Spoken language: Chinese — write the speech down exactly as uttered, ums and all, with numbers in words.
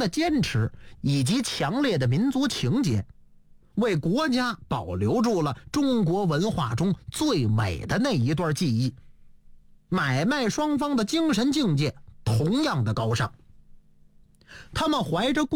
的坚持以及强烈的民族情结，为国家保留住了中国文化中最美的那一段记忆。买卖双方的精神境界同样的高尚，他们怀着